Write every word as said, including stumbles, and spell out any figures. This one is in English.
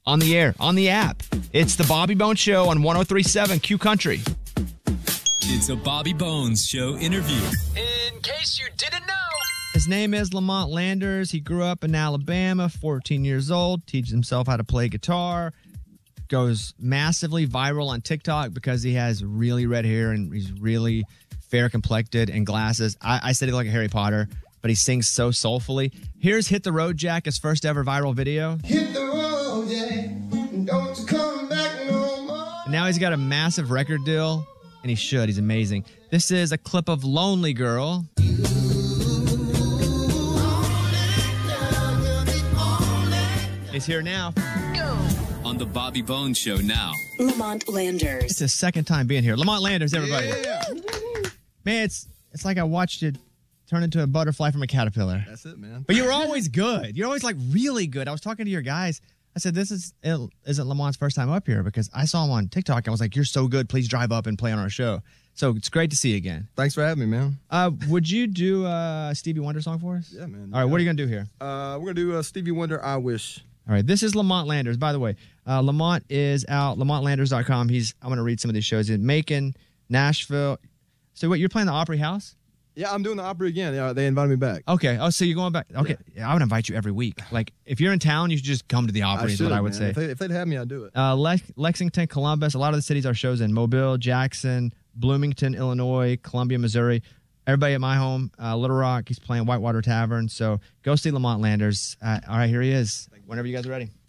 on the air, on the app. It's the Bobby Bones Show on one oh three point seven Q Country. It's a Bobby Bones Show interview. In case you didn't know. His name is Lamont Landers. He grew up in Alabama, fourteen years old, teaches himself how to play guitar, goes massively viral on TikTok because he has really red hair and he's really fair complected and glasses. I, I said he looked like Harry Potter, but he sings so soulfully. Here's Hit the Road Jack, his first ever viral video. Hit the road, Jack. Don't you come back no more. And now he's got a massive record deal, and he should. He's amazing. This is a clip of Lonely Girl. He's here now. On the Bobby Bones Show now. Lamont Landers. It's his second time being here. Lamont Landers, everybody. Yeah. Man, it's it's like I watched it turn into a butterfly from a caterpillar. That's it, man. But you were always good. You're always like really good. I was talking to your guys. I said, this is, it isn't Lamont's first time up here because I saw him on TikTok. I was like, you're so good. Please drive up and play on our show. So it's great to see you again. Thanks for having me, man. Uh, would you do a Stevie Wonder song for us? Yeah, man. All right, what are you going to do here? Uh, we're going to do uh, Stevie Wonder, I Wish. All right, this is Lamont Landers. By the way, uh, Lamont is out, lamont landers dot com. He's, I'm going to read some of these shows in Macon, Nashville. So what, you're playing the Opry House? Yeah, I'm doing the Opry again. Yeah, they invited me back. Okay. Oh, so you're going back. Okay. Yeah. I would invite you every week. Like, if you're in town, you should just come to the Opry, I is should, what I would man. say. If, they, if they'd have me, I'd do it. Uh, Lex- Lexington, Columbus, a lot of the cities our show's in. Mobile, Jackson, Bloomington, Illinois, Columbia, Missouri. Everybody at my home, uh, Little Rock, he's playing Whitewater Tavern. So go see Lamont Landers. Uh, all right, here he is. Whenever you guys are ready.